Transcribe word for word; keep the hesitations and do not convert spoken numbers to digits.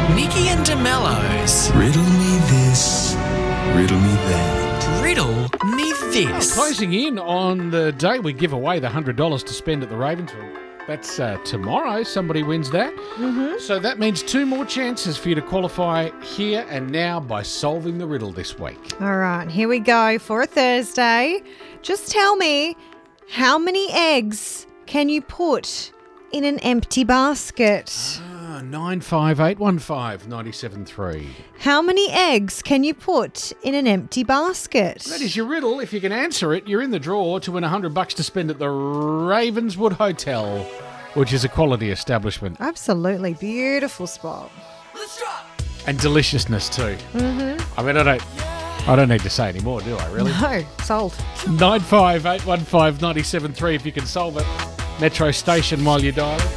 Nikki and DeMello's Riddle me this, riddle me that. Riddle Me This. Closing in on the day we give away the one hundred dollars to spend at the Ravenswood. That's uh, tomorrow. Somebody wins that. Mm-hmm. So that means two more chances for you to qualify here and now by solving the riddle this week. All right, here we go for a Thursday. Just tell me, how many eggs can you put in an empty basket? Ah, nine five eight one five nine seven three. How many eggs can you put in an empty basket? That is your riddle. If you can answer it, you're in the draw to win one hundred bucks to spend at the Ravenswood Hotel, which is a quality establishment. Absolutely beautiful spot. And deliciousness too. Mm-hmm. I mean, I don't, I don't need to say any more, do I, really? No, sold. nine five eight one five nine seven three if you can solve it. Metro Station while you're dialing.